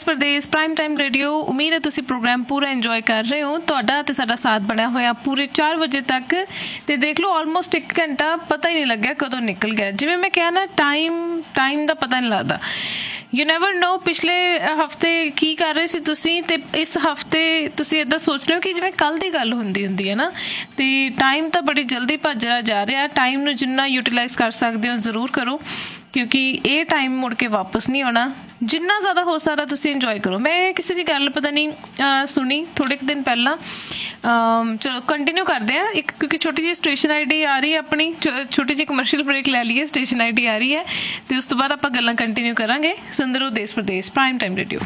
Pradesh prime time radio. ਉਮੀਦ ਹੈ ਤੁਸੀਂ ਪ੍ਰੋਗਰਾਮ ਪੂਰਾ ਇੰਜੋਏ ਕਰ ਰਹੇ ਹੋ। ਤੁਹਾਡਾ ਤੇ ਸਾਡਾ ਸਾਥ ਬਣਿਆ ਹੋਇਆ ਪੂਰੇ 4 ਵਜੇ ਤੱਕ। ਤੇ ਦੇਖ ਲਓ ਆਲਮੋਸਟ 1 ਘੰਟਾ ਪਤਾ ਹੀ ਨਹੀਂ ਲੱਗਿਆ ਕਦੋਂ ਨਿਕਲ ਗਿਆ। ਜਿਵੇਂ ਮੈਂ ਕਿਹਾ ਨਾ, ਟਾਈਮ ਦਾ ਪਤਾ ਨਹੀਂ ਲੱਗਦਾ। ਯੂ ਨੈਵਰ ਨੋ ਪਿਛਲੇ ਹਫ਼ਤੇ ਕੀ ਕਰ ਰਹੇ ਸੀ ਤੁਸੀਂ, ਤੇ ਇਸ ਹਫ਼ਤੇ ਤੁਸੀਂ ਇੱਦਾਂ ਸੋਚ ਰਹੇ ਹੋ ਕਿ ਜਿਵੇਂ ਕੱਲ੍ਹ ਦੀ ਗੱਲ ਹੁੰਦੀ ਹੈ ਨਾ। ਤੇ ਟਾਈਮ ਤਾਂ ਬੜੀ ਜਲਦੀ ਭੱਜਦਾ ਜਾ ਰਿਹਾ। ਟਾਈਮ ਨੂੰ ਜਿੰਨਾ ਯੂਟੀਲਾਈਜ਼ ਕਰ ਸਕਦੇ ਹੋ ਜ਼ਰੂਰ ਕਰੋ, ਕਿਉਂਕਿ ਇਹ ਟਾਈਮ ਮੁੜ ਕੇ ਵਾਪਸ ਨਹੀਂ ਆਉਣਾ। ਜਿੰਨਾ ਜ਼ਿਆਦਾ ਹੋ ਸਕਦਾ ਤੁਸੀਂ ਇੰਜੋਏ ਕਰੋ। ਮੈਂ ਕਿਸੇ ਦੀ ਗੱਲ ਪਤਾ ਨਹੀਂ ਸੁਣੀ ਥੋੜ੍ਹੇ ਕੁ ਦਿਨ ਪਹਿਲਾਂ। ਚਲੋ ਕੰਟੀਨਿਊ ਕਰਦੇ ਹਾਂ। ਇੱਕ ਕਿਉਂਕਿ ਛੋਟੀ ਜਿਹੀ ਸਟੇਸ਼ਨ ID ਆ ਰਹੀ ਹੈ ਆਪਣੀ, ਛੋਟੀ ਜਿਹੀ ਕਮਰਸ਼ੀਅਲ ਬ੍ਰੇਕ ਲੈ ਲਈਏ। ਸਟੇਸ਼ਨ ID ਆ ਰਹੀ ਹੈ ਤੇ ਉਸ ਤੋਂ ਬਾਅਦ ਆਪਾਂ ਗੱਲਾਂ ਕੰਟੀਨਿਊ ਕਰਾਂਗੇ। ਸੁਣਦੇ ਰਹੋ ਦੇਸ਼ ਪ੍ਰਦੇਸ਼ ਪ੍ਰਾਈਮ ਟਾਈਮ ਰੇਡੀਓ।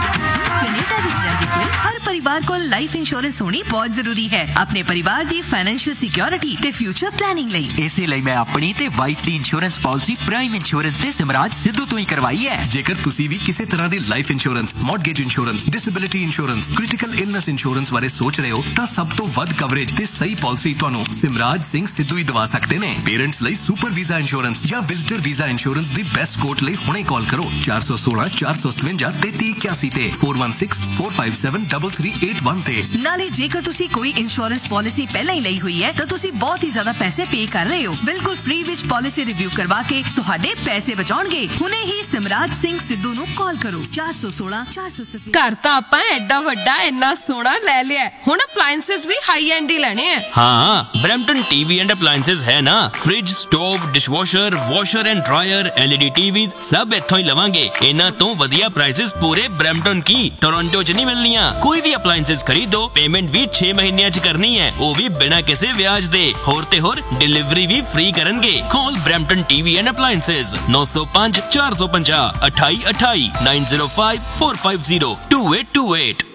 हर परिवार को लाइफ इंश्योरेंस होनी बहुत जरूरी है अपने परिवार दी फाइनेंशियल सिक्योरिटी ते फ्यूचर प्लानिंग लई। इसे लई मैं अपनी ते वाइफ दी इंश्योरेंस पॉलिसी प्राइम इंश्योरेंस ते सिमराज सिद्धू तो ही करवाई है। जेकर तुसी भी किसी तरह दी life insurance, mortgage insurance, disability insurance, critical illness insurance बारे सोच रहे हो तां सब तो वध कवरेज ते सही पॉलिसी तुहानू सिमराज सिंह सिद्धू ही दवा सकते ने। पेरेंट्स लई सुपर वीजा इंश्योरेंस या visitor visa insurance the best coat लई हुणे कॉल करो 416 457 3381 ते 416 457 3381 ते। नाले जेकर तुसी कोई इंश्योरेंस पॉलिसी पहले ही लई हुई है तो तुसी बहुत ही ज्यादा पैसे पे कर रहे हो। बिल्कुल फ्री विच पॉलिसी रिव्यू करवा के तुहाडे पैसे बचाउणगे। हुणे ही सिमराज सिंह सिद्धू नू कॉल करो 416 457। घर तां आपां एडा वड्डा इन्ना सोहना ले लिया, हुण अप्लायंसेस भी हाई एंड ही लेने हैं। हाँ, ब्रैम्पटन टीवी एंड अप्लायंसेस है ना। Fridge, stove, dishwasher, washer and dryer, LED TVs सब इत्थों ही लवांगे। इन्हां तो वधिया प्राइसेस पूरे ब्रैम्पटन की टोरंटो च नहीं मिलनियां। कोई भी अप्लायंसेस खरीदो, पेमेंट भी 6 महीने च करनी है, वो भी बिना किसी ब्याज दे। होर ते होर डिलीवरी भी free करनगे। Call Brampton TV and appliances 905 450 2828 905 450 2828।